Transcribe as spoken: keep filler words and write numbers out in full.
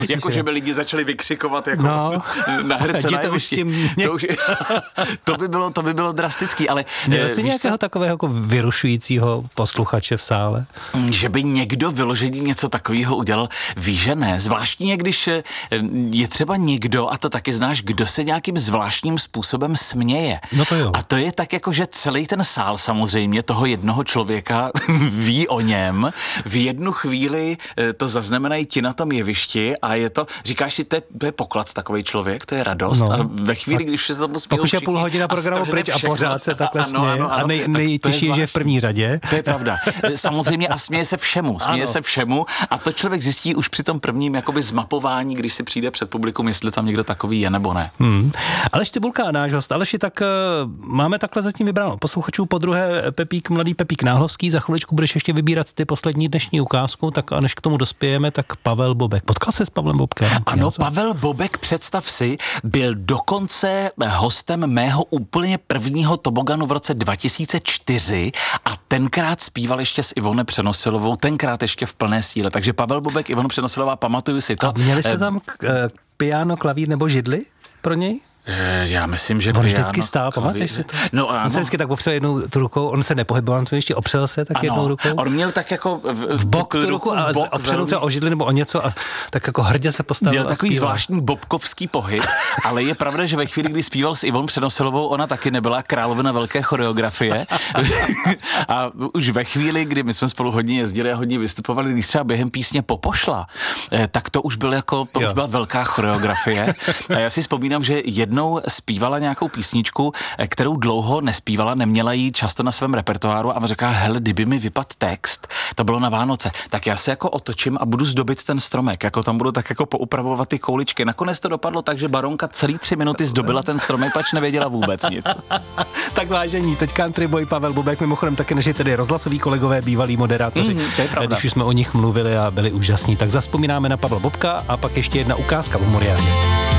Jako, že by lidi začali vykřikovat jako no. na herce na jevišti. To, už, to, by bylo, to by bylo drastický, ale... Měl jsi nějakého co? takového jako vyrušujícího posluchače v sále? Že by někdo vyloženě něco takového udělal, víš, že ne. Zvláštně, když je třeba někdo, a to taky znáš, kdo se nějakým zvláštním způsobem směje. No to jo. A to je tak jako, že celý ten sál samozřejmě toho jednoho člověka ví o něm. V jednu chvíli to zaznamenají ti na tom jevišti a je to, říkáš si, to je, to je poklad takový člověk, to je radost. No. A ve chvíli, když se tomu spějou všichni... Pak už je půl hodina programu pryč a pořád se takhle ano, směje. Ano, ano, a nej, nejtěžší je, že je v první řadě. To je pravda. Samozřejmě a směje se všemu. Směje ano. se všemu a to člověk zjistí už při tom prvním jakoby zmapování, když si přijde před publikum, jestli tam někdo takový je nebo ne. Hmm. Aleš Cibulka, náš host. Aleši, tak uh, máme takhle zatím vybráno posluchačů, po druhé Pepík, mladý Pepík Náhlovský, za chviličku budeš ještě vybírat ty poslední dnešní ukázku, tak a než k tomu dospějeme, tak Pavel Bobek. Potkal se s Pavlem Bobkem? Ano, něco? Pavel Bobek, představ si, byl dokonce hostem mého úplně prvního toboganu v roce dva tisíce čtyři a tenkrát zpíval ještě s Ivone Přenosilovou, tenkrát ještě v plné síle. Takže Pavel Bobek, Ivona Přenosilová, pamatuju si to. A měli jste tam k, uh, piano, klavír nebo židli pro něj? Já myslím, že on vždycky stál, pamatuješ si to? No, on se vždycky tak opřel jednou tu rukou, on se nepohyboval na to ještě, opřel se tak ano, jednou rukou. On měl tak jako v, v bok tu ruku a opřel se o židli nebo o něco a tak jako hrdě se postavil. Měl takový zvláštní bobkovský pohyb, ale je pravda, že ve chvíli, kdy zpíval s Ivonou Přenosilovou, ona taky nebyla královna velké choreografie. A už ve chvíli, kdy my jsme spolu hodně jezdili a hodně vystupovali, když třeba během písně Popošla, tak to už byl jako, to už byla velká choreografie. A já si vzpomínám, že jednou zpívala nějakou písničku, kterou dlouho nespívala, neměla ji často na svém repertoáru a říká, hele, kdyby mi vypadl text, to bylo na Vánoce, tak já se jako otočím a budu zdobit ten stromek, jako tam budu tak jako poupravovat ty kouličky. Nakonec to dopadlo tak, že baronka celý tři minuty zdobila ten stromek, pač nevěděla vůbec nic. Tak vážení, teď country boy Pavel Bobek, mimochodem taky než je tedy rozhlasoví kolegové, bývalí moderátoři, mm, to je pravda. Když už jsme o nich mluvili a byli úžasní, tak zazpomínáme na Pavla Bobka a pak ještě jedna ukázka v Humoriádě.